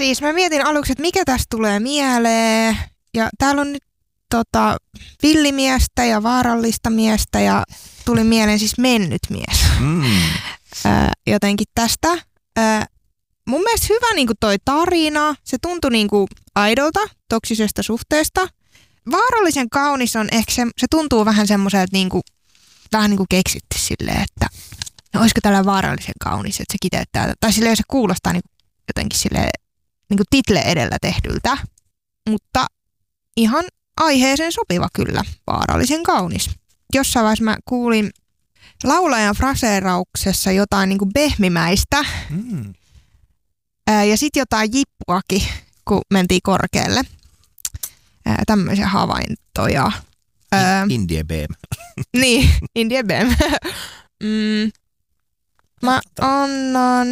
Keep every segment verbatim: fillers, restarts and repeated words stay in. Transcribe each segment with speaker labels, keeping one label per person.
Speaker 1: siis mä mietin aluksi, että mikä tästä tulee mieleen. Ja täällä on nyt tota, villimiestä ja vaarallista miestä ja tuli mieleen siis mennyt mies. Mm. Ö, jotenkin tästä. Ö, mun mielestä hyvä niinku toi tarina. Se tuntui niinku aidolta, toksisesta suhteesta. Vaarallisen kaunis on ehkä se, se tuntuu vähän semmoiselta niinku, vähän niinku keksitty silleen, että no olisiko tällä vaarallisen kaunis, että se kiteyttää. Tai silleen se kuulostaa niinku jotenkin silleen niinku title edellä tehdyltä. Mutta ihan aiheeseen sopiva kyllä, vaarallisen kaunis. Jossain vaiheessa mä kuulin laulajan fraseerauksessa jotain niinku behmimäistä mm. ää, ja sitten jotain jippuakin, kun mentiin korkealle. Ää, tämmöisiä havaintoja. Ää,
Speaker 2: Indie B M.
Speaker 1: Niin, Indie B M. mm, mä annan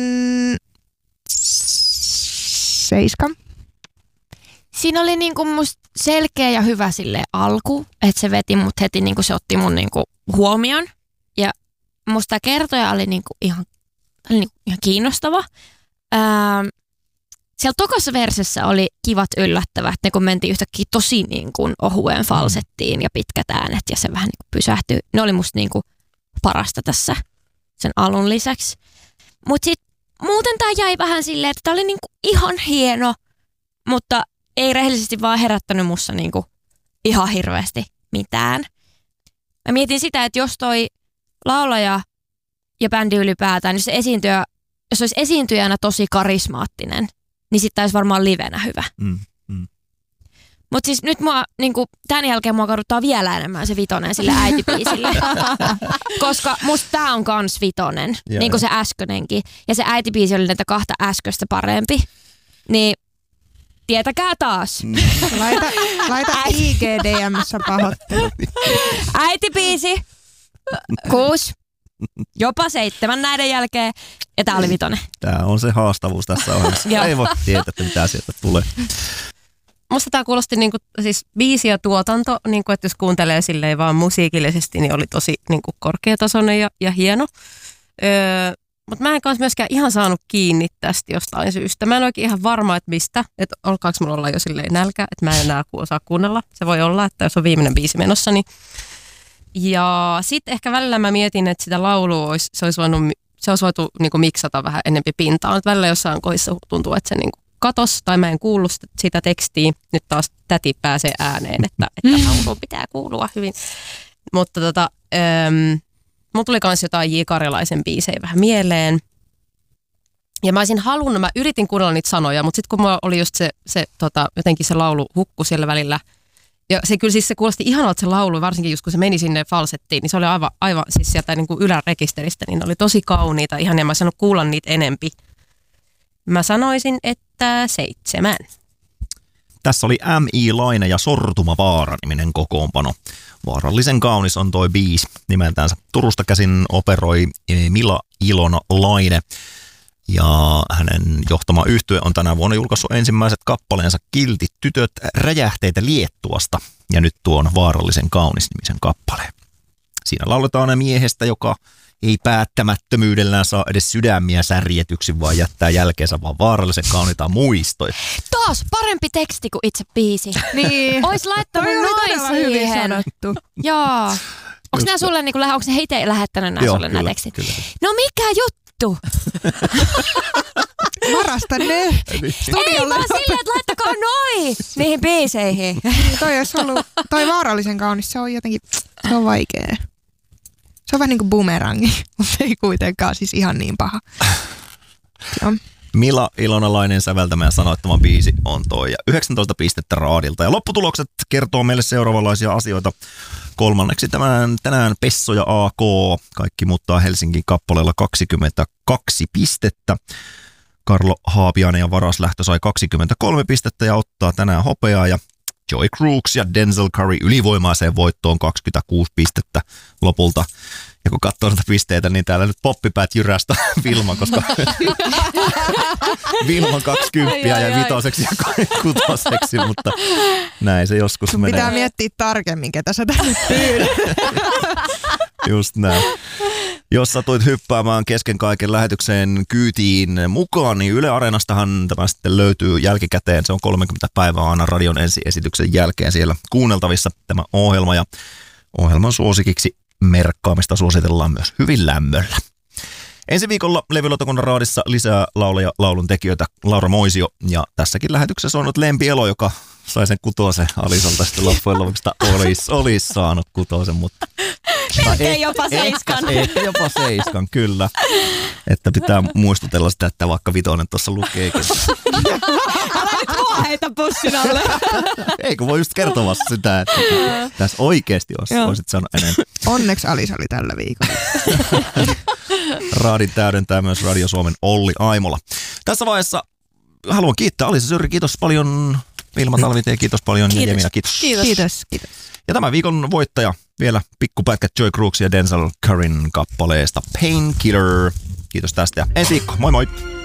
Speaker 1: seiskan.
Speaker 3: Siinä oli niinku musta selkeä ja hyvä sille alku, että se veti mut heti, niinku se otti mun niinku huomioon. Ja musta tämä kertoja oli niinku ihan, oli niinku ihan kiinnostava. Ää, siellä tokassa versessä oli kivat yllättävät, ne kun mentiin yhtäkkiä tosi niinku ohueen falsettiin ja pitkät äänet ja se vähän niinku pysähtyi. Ne oli musta niinku parasta tässä sen alun lisäksi. Mut sit muuten tää jäi vähän silleen, että tää oli niinku ihan hieno, mutta ei rehellisesti vaan herättänyt mussa niinku ihan hirveästi mitään. Mä mietin sitä, että jos toi laulaja ja bändi ylipäätään, niin se esiintyjä, jos olisi esiintyjänä tosi karismaattinen, niin sitten olisi varmaan livenä hyvä. Mm, mm. Mutta siis nyt mua, niinku, tämän jälkeen mua kaduttaa vielä enemmän se vitonen sille äitibiisille. Koska musta tää on kans vitonen, ja, niin kuin se äskönenkin. Ja se äitibiisi oli näitä kahta äsköstä parempi. Niin tietäkää taas. Mm.
Speaker 1: Laita, laita I G D M:ssä pahoittelu.
Speaker 3: Äitibiisi. Kuusi. Jopa seitsemän näiden jälkeen. Ja tää oli vitonen.
Speaker 2: Tää on se haastavuus tässä ohjelmassa. Ei voi tietää, mitä sieltä tulee.
Speaker 4: Musta tää kuulosti niinku, siis biisi ja tuotanto, niinku, että jos kuuntelee silleen vaan musiikillisesti, niin oli tosi niinku, korkeatasoinen ja, ja hieno. Öö, Mutta mä en kanssa myöskään ihan saanut kiinni tästä jostain syystä. Mä en oikein ihan varma, että mistä. Että alkaako mulla olla jo silleen nälkä, että mä en enää osaa kuunnella. Se voi olla, että jos on viimeinen biisi menossa. Niin. Ja sitten ehkä välillä mä mietin, että sitä laulua olisi, se olisi voinut, se olisi voitu niinku miksata vähän enempi pintaan. Että välillä jossain kohdissa tuntuu, että se niinku katos tai mä en kuullut sitä tekstiä. Nyt taas täti pääsee ääneen, että, että laulu pitää kuulua hyvin. Mutta tota... Öm, Mulla tuli kans jotain J. Karjalaisen biisejä vähän mieleen. Ja mä olisin halunnut, mä yritin kuunnella niitä sanoja, mutta sitten kun mulla oli just se, se tota, jotenkin se laulu hukku siellä välillä. Ja se kyllä siis se kuulosti ihanalta se laulu, varsinkin just kun se meni sinne falsettiin, niin se oli aivan, aivan siis sieltä niin kuin ylärekisteristä, niin ne oli tosi kauniita ihan, ja mä sanoin kuulla niitä enempi. Mä sanoisin, että seitsemän.
Speaker 2: Tässä oli M I Laine ja Sortuma Vaara-niminen kokoonpano. Vaarallisen kaunis on toi biisi nimeltänsä. Turusta käsin operoi Mila Ilona Laine. Ja hänen johtama yhtye on tänä vuonna julkaissut ensimmäiset kappaleensa Kiltit tytöt räjähteitä Liettuasta. Ja nyt tuon Vaarallisen kaunis nimisen kappaleen. Siinä lauletaan miehestä, joka ei päättämättömyydellään saa edes sydämiä särjetyksi, vaan jättää jälkeensä vaan vaarallisen kauniita muistoja.
Speaker 3: Taas parempi teksti kuin itse biisi.
Speaker 1: Niin.
Speaker 3: Ois laittanut noin
Speaker 1: hyvin sanottu.
Speaker 3: Joo. Onko nämä sulle, niin onko ne heitä lähettänyt nämä sulle nämä tekstit? Kyllä. No mikä juttu?
Speaker 1: Varasta ne.
Speaker 3: Ei vaan silleen, että laittakaa noi niihin biiseihin.
Speaker 1: Toi olisi ollut, toi Vaarallisen kaunis, se on jotenkin, se on vaikea. Se on vähän niin kuin bumerangi, mutta ei kuitenkaan siis ihan niin paha. Joo.
Speaker 2: Mila Ilona-Lainen säveltämä ja sanoittama biisi on toi ja yhdeksäntoista pistettä raadilta. Ja lopputulokset kertoo meille seuraavanlaisia asioita. Kolmanneksi tämän, tänään Pesso ja A K. Kaikki muuttaa Helsingin kappaleella kaksikymmentäkaksi pistettä. Karlo Haapiainen ja Varas Lähtö sai kaksikymmentäkolme pistettä ja ottaa tänään hopeaa. Ja Joy Crooks ja Denzel Curry ylivoimaiseen voittoon kaksikymmentäkuusi pistettä lopulta. Ja kun katsoo näitä pisteitä, niin täällä nyt poppipäät jyrästä Vilma, koska Vilman kaksikymmentä ja vitoseksi ja kutoseksi, mutta näin se joskus
Speaker 1: sun
Speaker 2: menee.
Speaker 1: Pitää miettiä tarkemmin, ketä sä tänne pyydät.
Speaker 2: Just näin. Jos satuit hyppäämään kesken kaiken lähetykseen kyytiin mukaan, niin Yle Areenastahan tämä sitten löytyy jälkikäteen. Se on kolmekymmentä päivää aina radion ensiesityksen jälkeen siellä kuunneltavissa tämä ohjelma. Ja ohjelman suosikiksi merkkaamista suositellaan myös hyvin lämmöllä. Ensi viikolla Levylautakunnan raadissa lisää laulaja laulun tekijöitä Laura Moisio. Ja tässäkin lähetyksessä on nyt Lempi Elo, joka sai sen kutosen Alisalta sitten loppujen lopuksi, olisi olis saanut kutosen, mutta...
Speaker 3: Ehkä jopa seiskan.
Speaker 2: Ehkä, ehkä jopa seiskan, kyllä. Että pitää muistutella sitä, että vaikka vitonen tuossa lukeekin.
Speaker 3: Älä nyt mua heitä pussin alle.
Speaker 2: Ei, kun voi just kertoa sitä, että tässä oikeasti olisi, olisit sanonut enemmän.
Speaker 1: Onneksi Alisa oli tällä viikolla.
Speaker 2: Raadin täydentää myös Radio Suomen Olli Aimola. Tässä vaiheessa haluan kiittää Alisa Syrri, kiitos paljon. Vilma Talvitie, kiitos paljon.
Speaker 3: Kiitos.
Speaker 2: Ja Jemina, kiitos.
Speaker 3: Kiitos.
Speaker 1: Kiitos, kiitos.
Speaker 2: Ja tämän viikon voittaja vielä pikkupätkä Joy Crooks ja Denzel Curryn kappaleesta Painkiller. Kiitos tästä ja ensi viikko. Moi moi!